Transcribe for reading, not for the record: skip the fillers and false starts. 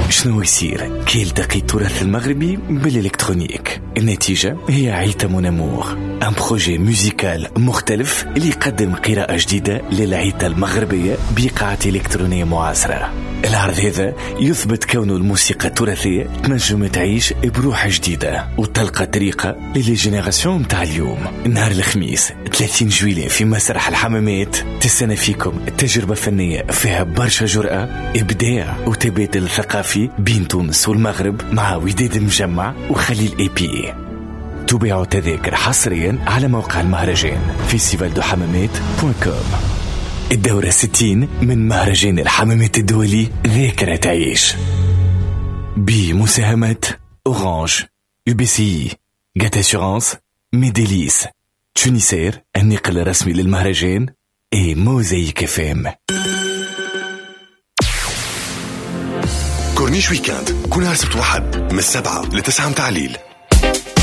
شنو يصير كي يلتقي التراث المغربي بالإلكترونيك؟ النتيجة هي عيتا مون امور، ان بروجي موسيقال مختلف اللي يقدم قراءة جديدة للعيتا المغربية بإيقاعات إلكترونية معاصرة. العرض هذا يثبت كونه الموسيقى التراثية تنجم تعيش بروح جديدة وتلقى طريقة للجينيراسيون متاع اليوم. نهار الخميس 30 جويلية في مسرح الحمامات تستنى فيكم تجربة فنية فيها برشا جرأة، إبداع وتبادل ثقافي بين تونس والمغرب مع وداد المجمع وخليل اي بي. تباعوا تذاكر حصريا على موقع المهرجان festivaldohammamat.com. الدورة 60 من مهرجان الحمامات الدولي ذاكرة تعيش بمساهمة أورانج، UBCI، جات أسيورانس، ميديليس، تونيسير النقل الرسمي للمهرجان، موزايك اف ام. كورنيش ويكاند كل نهار سبت واحد من 7 ل 9 متاع الليل.